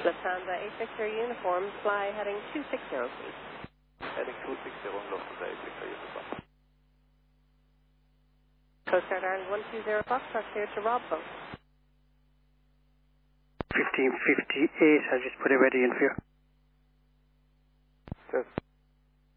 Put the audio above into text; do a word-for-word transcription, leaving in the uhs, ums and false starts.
Lufthansa eight six zero uniform, fly heading two six zero, please. Heading two six zero, Lufthansa eight six zero uniform. Coast Guard Ireland one two zero Foxtrot, clear to Rob Boat. fifteen fifty-eight, I'll just put it ready in for you. Yes.